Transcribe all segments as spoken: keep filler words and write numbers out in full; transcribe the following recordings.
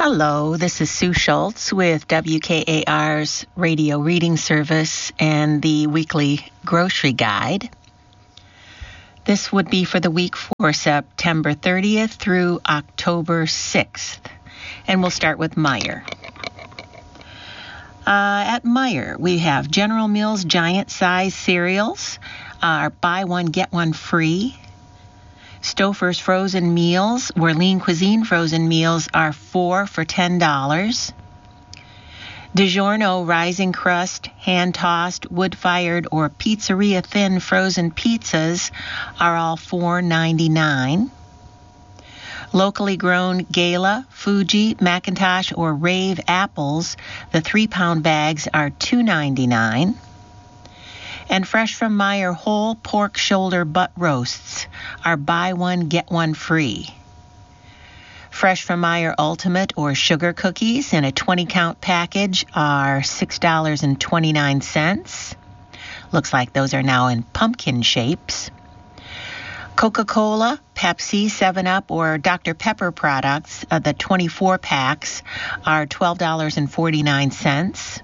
Hello, this is Sue Schultz with W K A R's radio reading service and the weekly grocery guide. This would be for the week for September thirtieth through October sixth. And we'll start with Meijer. Uh, at Meijer, we have General Mills giant size cereals, are buy one, get one free. Stouffer's frozen meals, where Lean Cuisine frozen meals are four for ten dollars. DiGiorno rising crust, hand-tossed, wood-fired, or pizzeria-thin frozen pizzas are all four ninety-nine. Locally grown Gala, Fuji, McIntosh, or Rave apples, the three-pound bags are two ninety-nine. And fresh from Meijer whole pork shoulder butt roasts are buy one, get one free. Fresh from Meijer Ultimate or sugar cookies in a twenty count package are six dollars and twenty-nine cents. Looks like those are now in pumpkin shapes. Coca-Cola, Pepsi, seven up, or Doctor Pepper products, uh, the twenty-four packs, are twelve dollars and forty-nine cents.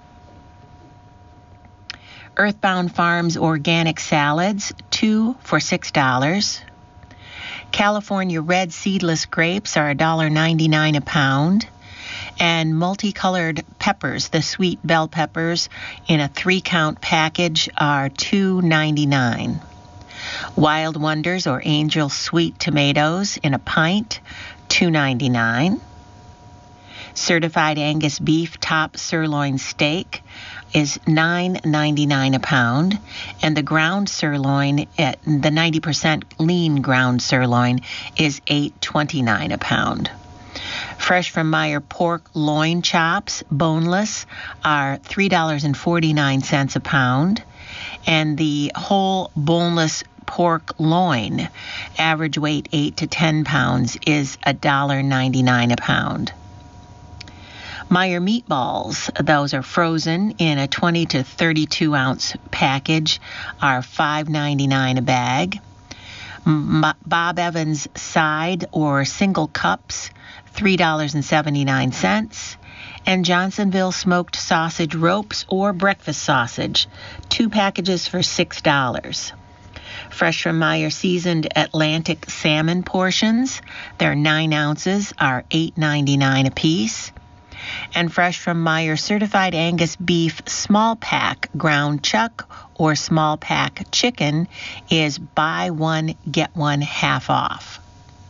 Earthbound Farms organic salads, two for six dollars. California red seedless grapes are one dollar and ninety-nine cents a pound. And multicolored peppers, the sweet bell peppers, in a three count package are two ninety-nine. Wild Wonders or Angel sweet tomatoes in a pint, two ninety-nine. Certified Angus beef top sirloin steak is nine ninety-nine a pound, and the ground sirloin at the ninety percent lean ground sirloin is eight twenty-nine a pound. Fresh from Meijer pork loin chops, boneless, are three dollars and forty-nine cents a pound, and the whole boneless pork loin, average weight eight to ten pounds, is one dollar and ninety-nine cents a pound. Meijer meatballs, those are frozen in a twenty to thirty-two ounce package, are five ninety-nine a bag. M- Bob Evans side or single cups, three dollars and seventy-nine cents. And Johnsonville smoked sausage ropes or breakfast sausage, two packages for six dollars. Fresh from Meijer seasoned Atlantic salmon portions, they're nine ounces, are eight ninety-nine a piece. And fresh from Meijer certified Angus beef small pack ground chuck or small pack chicken is buy one, get one half off.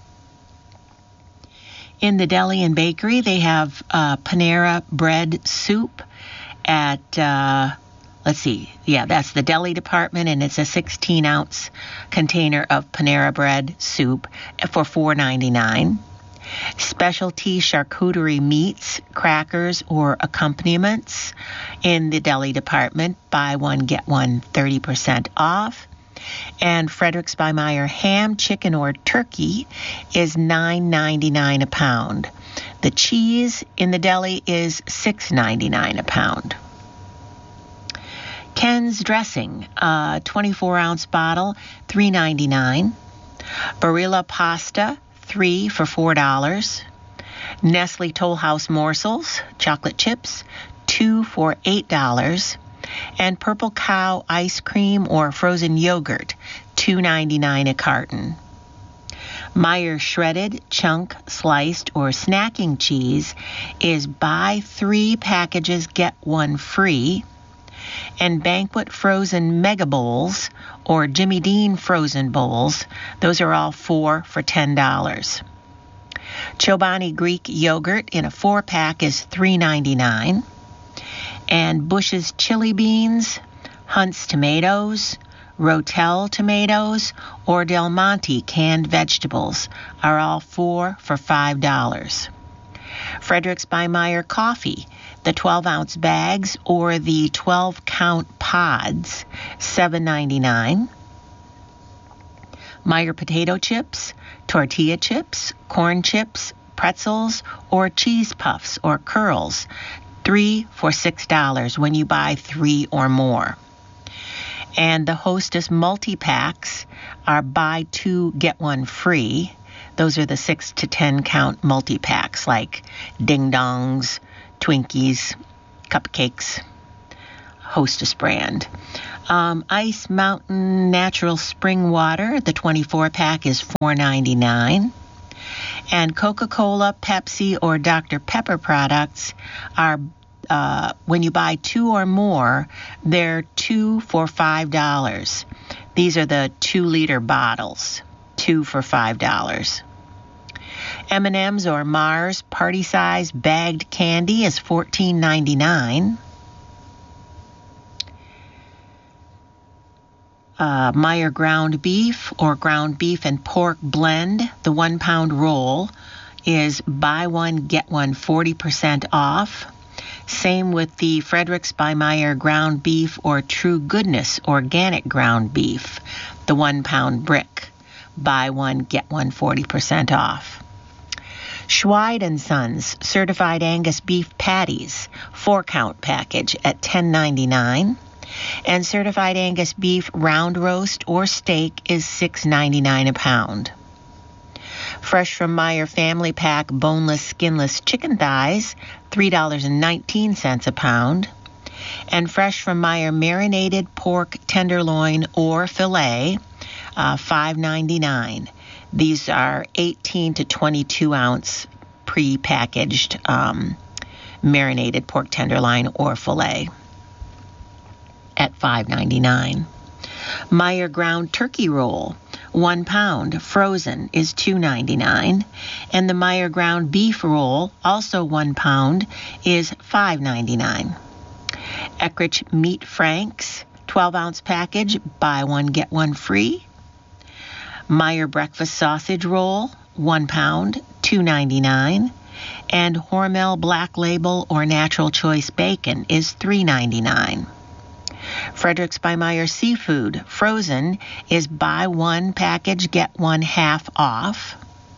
In the deli and bakery, they have uh, Panera bread soup at, uh, let's see, yeah, that's the deli department, and it's a sixteen ounce container of Panera bread soup for four ninety-nine. Specialty charcuterie meats, crackers, or accompaniments in the deli department, buy one, get one thirty percent off. And Frederick's by Meijer ham, chicken, or turkey is nine ninety-nine a pound. The cheese in the deli is six ninety-nine a pound. Ken's dressing, a twenty-four ounce bottle, three ninety-nine. Barilla pasta, three for four dollars. Nestle Toll House morsels, chocolate chips, two for eight dollars. And Purple Cow ice cream or frozen yogurt, two ninety-nine a carton. Meijer shredded, chunk, sliced, or snacking cheese is buy three packages, get one free. And Banquet frozen mega bowls or Jimmy Dean frozen bowls, those are all four for ten dollars. Chobani Greek yogurt in a four pack is three ninety-nine. And Bush's chili beans, Hunt's tomatoes, Rotel tomatoes, or Del Monte canned vegetables are all four for five dollars. Frederick's by Meijer coffee, the twelve ounce bags or the twelve count pods, seven ninety-nine. Meijer potato chips, tortilla chips, corn chips, pretzels, or cheese puffs or curls, three for six dollars when you buy three or more. And the Hostess multi-packs are buy two, get one free. Those are the six to ten count multi-packs like Ding Dongs, Twinkies, Cupcakes, Hostess brand. Um, Ice Mountain Natural Spring Water, the twenty-four pack is four ninety-nine. And Coca-Cola, Pepsi, or Doctor Pepper products are, uh, when you buy two or more, they're two for five dollars. These are the two-liter bottles, two for five dollars. M and M's or Mars Party Size Bagged Candy is fourteen ninety-nine. Uh, Meyer ground beef or ground beef and pork blend, the one pound roll, is buy one, get one forty percent off. Same with the Fredericks by Meyer ground beef or True Goodness organic ground beef, the one pound brick, buy one, get one forty percent off. Schweid and Sons certified Angus beef patties, four count package at ten ninety-nine. And certified Angus beef round roast or steak is six ninety-nine a pound. Fresh from Meyer family pack boneless, skinless chicken thighs, three dollars and nineteen cents a pound. And fresh from Meyer marinated pork tenderloin or fillet, uh, five ninety-nine. These are eighteen to twenty-two ounce pre-packaged um, marinated pork tenderloin or fillet at five ninety-nine. Meyer ground turkey roll, one pound, frozen, is two ninety-nine. And the Meyer ground beef roll, also one pound, is five ninety-nine. Eckrich Meat Franks, twelve ounce package, buy one, get one free. Meyer breakfast sausage roll, one pound, two ninety-nine. And Hormel Black Label or Natural Choice Bacon is three ninety-nine. Fredericks by Meyer Seafood, frozen, is buy one package, get one half off.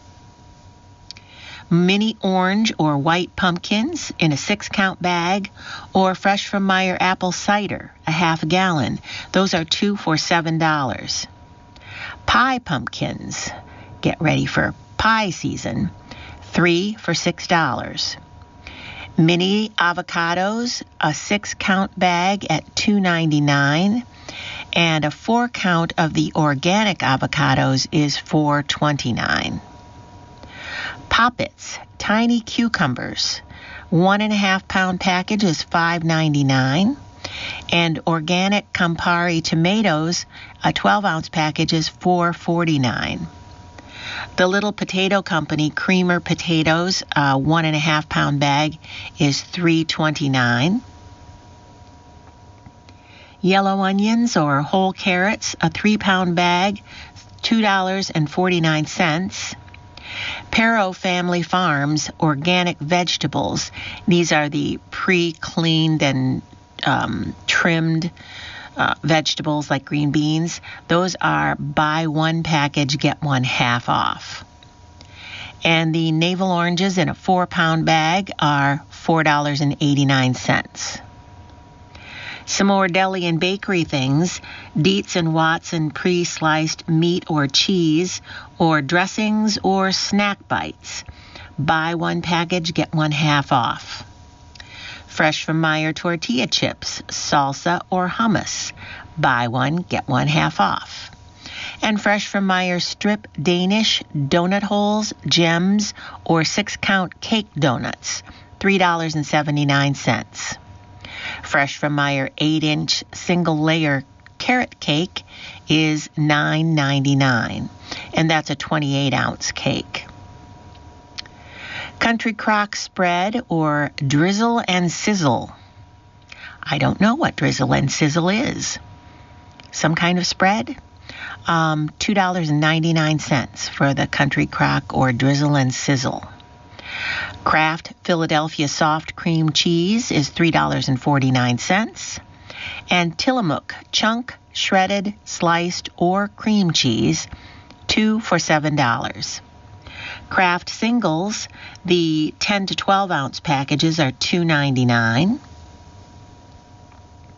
Mini orange or white pumpkins in a six count bag, or fresh from Meyer apple cider, a half gallon. Those are two for seven dollars. Pie pumpkins, get ready for pie season, three for six dollars. Mini avocados, a six count bag at two ninety-nine, and a four count of the organic avocados is four twenty-nine. Poppets, tiny cucumbers, one and a half pound package is five ninety-nine, and organic Campari tomatoes, a twelve ounce package is four forty-nine. The Little Potato Company creamer potatoes, uh, one and a half pound bag, is three twenty-nine. Yellow onions or whole carrots, a three pound bag, two dollars and forty-nine cents. Perro Family Farms organic vegetables. These are the pre-cleaned and um, trimmed Uh, vegetables like green beans. Those are buy one package, get one half off. And the navel oranges in a four pound bag are four dollars and eighty-nine cents. Some more deli and bakery things, Dietz and Watson pre-sliced meat or cheese, or dressings or snack bites. Buy one package, get one half off. Fresh from Meyer tortilla chips, salsa or hummus. Buy one, get one half off. And fresh from Meyer strip Danish donut holes, gems, or six count cake donuts, three dollars and seventy-nine cents. Fresh from Meyer eight inch single layer carrot cake is nine ninety-nine, and that's a twenty-eight ounce cake. Country Crock spread or drizzle and sizzle. I don't know what drizzle and sizzle is. Some kind of spread? Um, two dollars and ninety-nine cents for the Country Crock or drizzle and sizzle. Kraft Philadelphia soft cream cheese is three dollars and forty-nine cents. And Tillamook chunk, shredded, sliced, or cream cheese, two for seven dollars. Kraft singles, the ten to twelve ounce packages are two ninety-nine.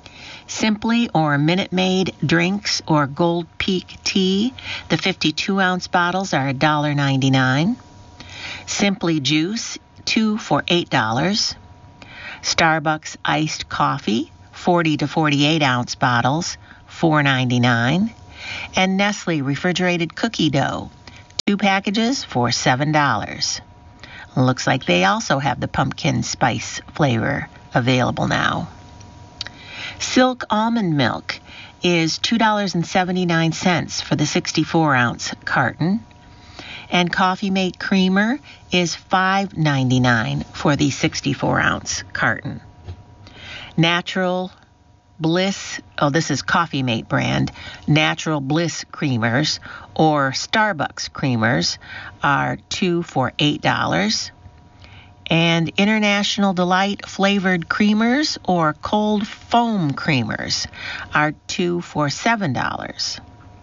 Simply or Minute Maid drinks or Gold Peak tea, the fifty-two ounce bottles are one dollar ninety-nine. Simply Juice, two for eight dollars. Starbucks iced coffee, forty to forty-eight ounce bottles, four ninety-nine. And Nestle refrigerated cookie dough, two packages for seven dollars. Looks like they also have the pumpkin spice flavor available now. Silk almond milk is two dollars and seventy-nine cents for the sixty-four ounce carton. And Coffee Mate Creamer is five ninety-nine for the sixty-four ounce carton. Natural Bliss, oh, this is Coffee Mate brand, Natural Bliss Creamers or Starbucks Creamers are two for eight dollars. And International Delight Flavored Creamers or Cold Foam Creamers are two for seven dollars.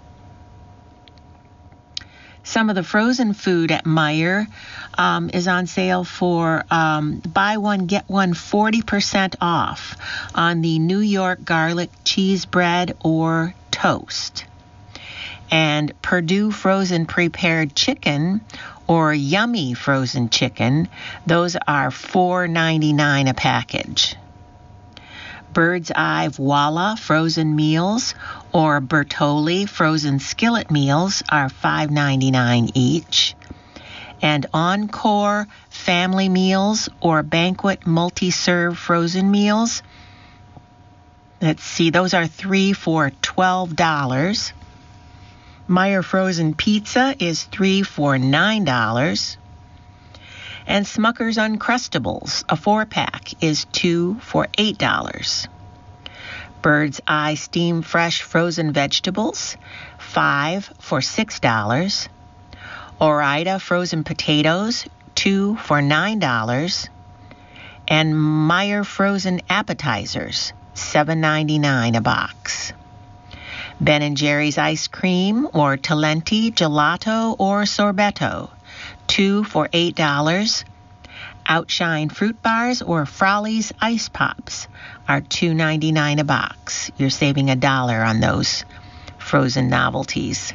Some of the frozen food at Meijer um, is on sale for um, buy one, get one forty percent off on the New York garlic cheese bread or toast. And Perdue frozen prepared chicken or Yummy frozen chicken, those are four ninety-nine a package. Bird's Eye Voila frozen meals or Bertolli frozen skillet meals are five ninety-nine each. And Encore family meals or Banquet multi-serve frozen meals, let's see, those are three for twelve dollars. Meijer frozen pizza is three for nine dollars. And Smucker's Uncrustables, a four-pack, is two for eight dollars. Bird's Eye Steam Fresh frozen vegetables, five for six dollars. Ore-Ida frozen potatoes, two for nine dollars. And Meijer frozen appetizers, seven ninety-nine a box. Ben and Jerry's ice cream or Talenti, gelato, or sorbetto, two for eight dollars. Outshine fruit bars or Frawley's ice pops are two ninety-nine a box. You're saving a dollar on those frozen novelties.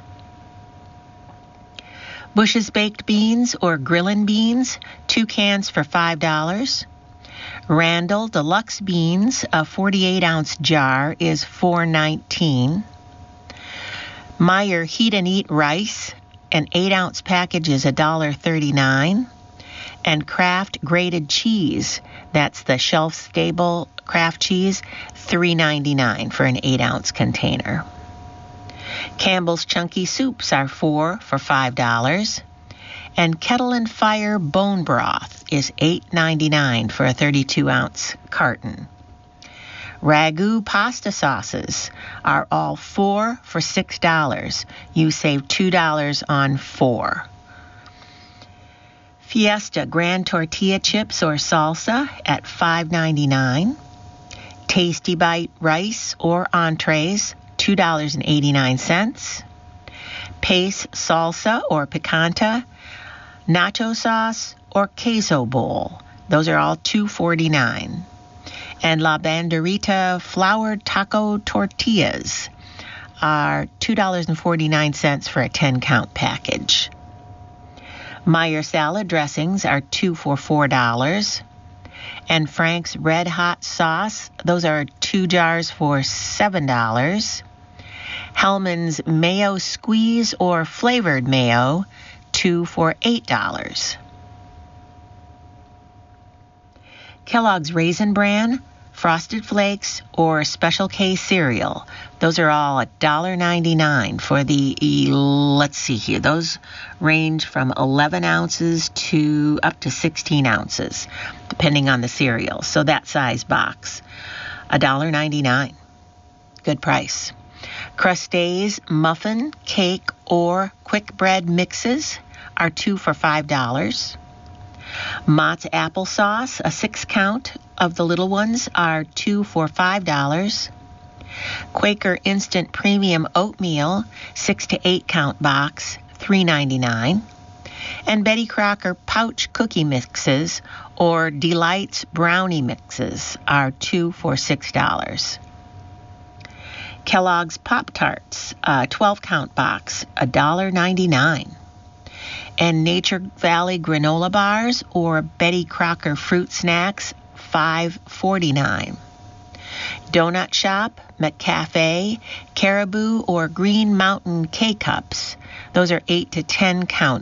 Bush's baked beans or Grillin' beans, two cans for five dollars. Randall deluxe beans, a forty-eight ounce jar, is four nineteen. Meijer Heat and Eat rice, an eight ounce package is one dollar thirty-nine. And Kraft grated cheese, that's the shelf-stable Kraft cheese, three ninety-nine for an eight ounce container. Campbell's Chunky Soups are four for five dollars. And Kettle and Fire bone broth is eight ninety-nine for a thirty-two ounce carton. Ragu pasta sauces are all four for six dollars. You save two dollars on four. Fiesta Grand Tortilla Chips or Salsa at five ninety-nine. Tasty Bite Rice or Entrees, two dollars and eighty-nine cents. Pace Salsa or Picanta, Nacho Sauce or Queso Bowl, those are all two forty-nine. And La Banderita Floured Taco Tortillas are two dollars and forty-nine cents for a ten count package. Meijer salad dressings are two for four dollars. And Frank's Red Hot Sauce, those are two jars for seven dollars. Hellman's Mayo Squeeze or Flavored Mayo, two for eight dollars. Kellogg's Raisin Bran, Frosted Flakes, or Special K cereal. Those are all one dollar ninety-nine for the, let's see here, those range from eleven ounces to up to sixteen ounces, depending on the cereal. So that size box, one dollar ninety-nine. Good price. Crustades, muffin, cake, or quick bread mixes are two for five dollars. Mott's applesauce, a six count of the little ones, are two for five dollars. Quaker Instant Premium Oatmeal, six to eight count box, three ninety-nine. And Betty Crocker pouch cookie mixes or Delight's brownie mixes are two for six dollars. Kellogg's Pop-Tarts, uh, twelve count box, one dollar ninety-nine. And Nature Valley granola bars or Betty Crocker fruit snacks, five forty-nine. Donut Shop, McCafe, Caribou, or Green Mountain K-Cups. Those are eight to ten count